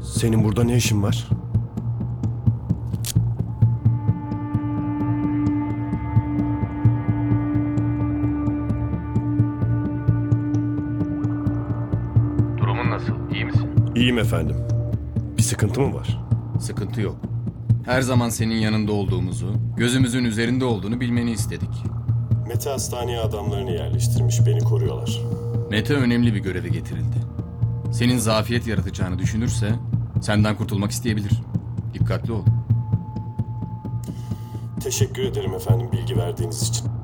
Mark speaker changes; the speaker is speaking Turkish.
Speaker 1: Senin burada ne işin var?
Speaker 2: Durumun nasıl? İyi misin?
Speaker 1: İyiyim efendim. Bir sıkıntı mı var?
Speaker 3: Sıkıntı yok. Her zaman senin yanında olduğumuzu, gözümüzün üzerinde olduğunu bilmeni istedik.
Speaker 1: Mete hastaneye adamlarını yerleştirmiş, beni koruyorlar.
Speaker 3: Mete önemli bir göreve getirildi. Senin zafiyet yaratacağını düşünürse senden kurtulmak isteyebilir. Dikkatli ol.
Speaker 1: Teşekkür ederim efendim bilgi verdiğiniz için.